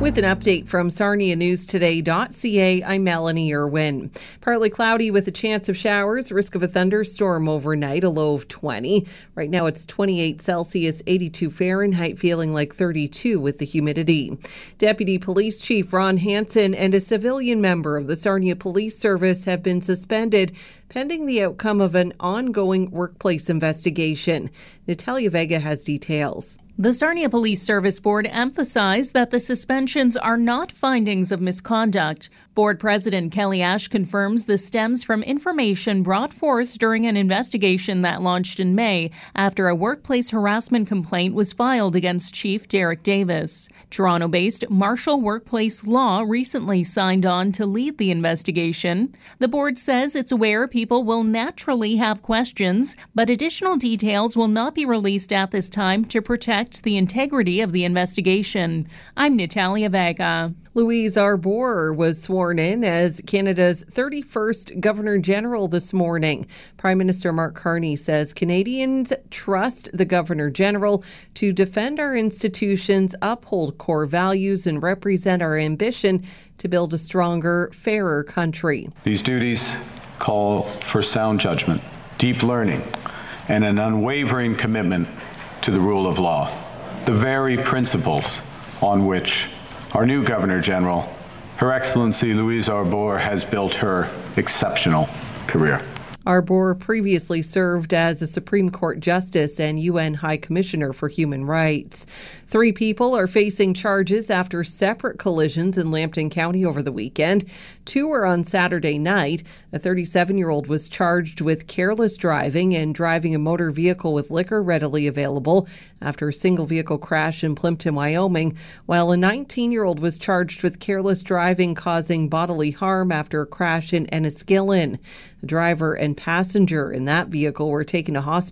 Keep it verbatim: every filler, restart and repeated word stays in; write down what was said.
With an update from Sarnia News Today dot C A, I'm Melanie Irwin. Partly cloudy with a chance of showers, risk of a thunderstorm overnight, a low of twenty. Right now it's twenty-eight Celsius, eighty-two Fahrenheit, feeling like thirty-two with the humidity. Deputy Police Chief Ron Hansen and a civilian member of the Sarnia Police Service have been suspended pending the outcome of an ongoing workplace investigation. Natalia Vega has details. The Sarnia Police Service Board emphasized that the suspensions are not findings of misconduct. Board President Kelly Ash confirms this stems from information brought forth during an investigation that launched in May after a workplace harassment complaint was filed against Chief Derek Davis. Toronto-based Marshall Workplace Law recently signed on to lead the investigation. The board says it's aware people will naturally have questions, but additional details will not be released at this time to protect the integrity of the investigation. I'm Natalia Vega. Louise Arbour was sworn in as Canada's thirty-first Governor-General this morning. Prime Minister Mark Carney says Canadians trust the Governor-General to defend our institutions, uphold core values, and represent our ambition to build a stronger, fairer country. These duties call for sound judgment, deep learning, and an unwavering commitment to the rule of law, the very principles on which our new Governor-General, Her Excellency Louise Arbour, has built her exceptional career. Arbour previously served as a Supreme Court Justice and U N High Commissioner for Human Rights. Three people are facing charges after separate collisions in Lambton County over the weekend. Two were on Saturday night. A thirty-seven-year-old was charged with careless driving and driving a motor vehicle with liquor readily available after a single-vehicle crash in Plimpton, Wyoming, while a nineteen-year-old was charged with careless driving causing bodily harm after a crash in Enniskillen. The driver and passenger in that vehicle were taken to hospital